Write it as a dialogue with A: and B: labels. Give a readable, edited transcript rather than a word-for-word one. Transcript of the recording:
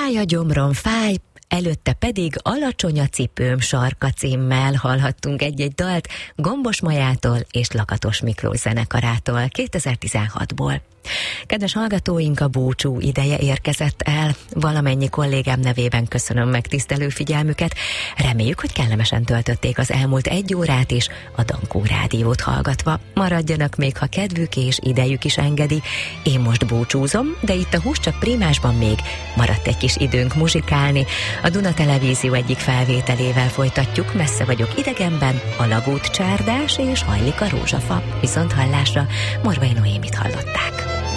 A: Fáj a gyomrom, fáj, előtte pedig Alacsony a cipőm sarka címmel hallhattunk egy-egy dalt Gombos Majától és Lakatos Miklós zenekarától 2016-ból. Kedves hallgatóink, a búcsú ideje érkezett el. Valamennyi kollégám nevében köszönöm megtisztelő figyelmüket. Reméljük, hogy kellemesen töltötték az elmúlt 1 órát is a Dankó Rádiót hallgatva. Maradjanak még, ha kedvük és idejük is engedi. Én most búcsúzom, de itt a Húscsak Prímásban még maradt egy kis időnk muzsikálni. A Duna Televízió egyik felvételével folytatjuk, Messze vagyok idegenben, a Lagút csárdás és Hajlik a rózsafa. Viszont hallásra, Morvai Noémit hallották.